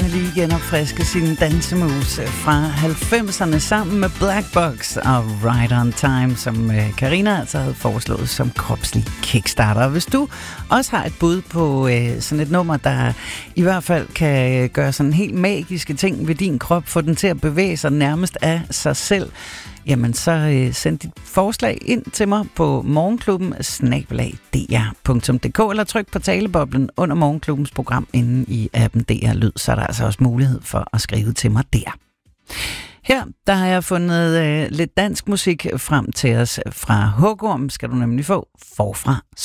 lige genopfriske sine dansemoves fra 90'erne sammen med Black Box og Right on Time, som Karina altså havde foreslået som kropslig kickstarter. Hvis du også har et bud på sådan et nummer, der i hvert fald kan gøre sådan helt magiske ting ved din krop, få den til at bevæge sig nærmest af sig selv, jamen så send dit forslag ind til mig på morgenklubben@dr.dk eller tryk på taleboblen under Morgenklubbens program inde i appen DR Lyd, så er der altså også mulighed for at skrive til mig der. Her, der har jeg fundet lidt dansk musik frem til os. Fra Hugorm skal du nemlig få Forfra